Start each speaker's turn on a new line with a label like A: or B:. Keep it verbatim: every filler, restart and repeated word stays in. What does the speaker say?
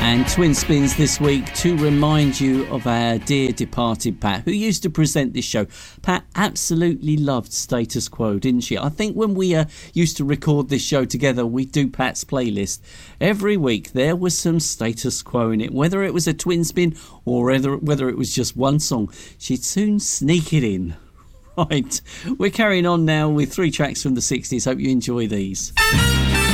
A: And Twin Spins this week to remind you of our dear departed Pat, who used to present this show. Pat absolutely loved Status Quo, didn't she? I think when we uh, used to record this show together, we'd do Pat's playlist. Every week there was some Status Quo in it, whether it was a twin spin or whether, whether it was just one song. She'd soon sneak it in. Right, we're carrying on now with three tracks from the sixties. Hope you enjoy these.